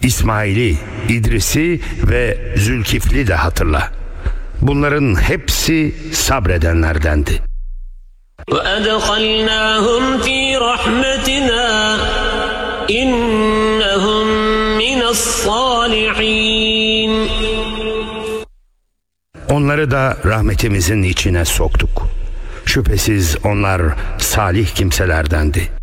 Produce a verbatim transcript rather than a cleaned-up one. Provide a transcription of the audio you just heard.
İsmail'i, İdris'i ve Zülkifli de hatırla. Bunların hepsi sabredenlerdendi. وَأَدْخَلْنَاهُمْ فِي رَحْمَتِنَا إِنَّهُمْ مِنَ الصَّالِحِينَ. Onları da rahmetimizin içine soktuk. Şüphesiz onlar salih kimselerdendi.